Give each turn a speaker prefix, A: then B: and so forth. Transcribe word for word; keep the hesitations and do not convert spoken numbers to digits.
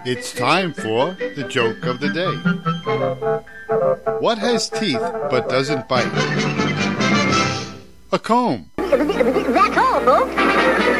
A: It's time for the joke of the day. What has teeth but doesn't bite? A comb.
B: That's all, folks.